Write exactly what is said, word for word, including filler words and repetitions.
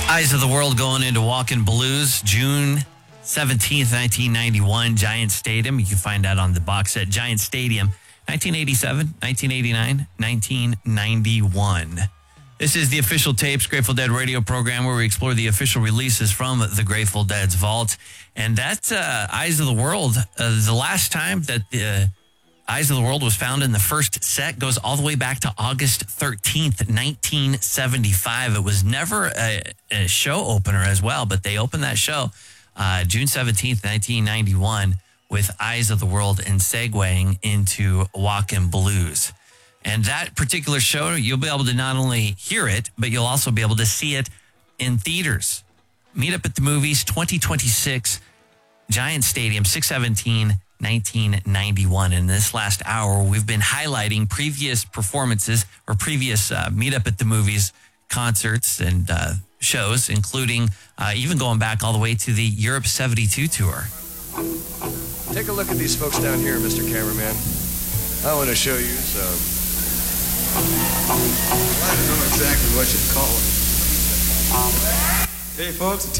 Eyes of the World going into Walkin' Blues, June seventeenth, nineteen ninety-one, Giant Stadium. You can find that on the box set, Giant Stadium, nineteen eighty-seven, nineteen eighty-nine, nineteen ninety-one. This is the Official Tapes Grateful Dead radio program where we explore the official releases from the Grateful Dead's vault. And that's uh, Eyes of the World. Uh, the last time that the uh, Eyes of the World was found in the first set goes all the way back to August thirteenth, nineteen seventy-five. It was never a, a show opener as well, but they opened that show uh, June seventeenth, nineteen ninety-one with Eyes of the World and segueing into Walkin' Blues. And that particular show, you'll be able to not only hear it, but you'll also be able to see it in theaters. Meet Up at the Movies, twenty twenty-six, Giant Stadium, six seventeen, nineteen ninety-one. In this last hour, we've been highlighting previous performances or previous uh, Meet Up at the Movies concerts and uh, shows, including uh, even going back all the way to the Europe seventy-two tour. Take a look at these folks down here, Mister Cameraman. I want to show you some... I don't know exactly what you'd call it. Hey, folks,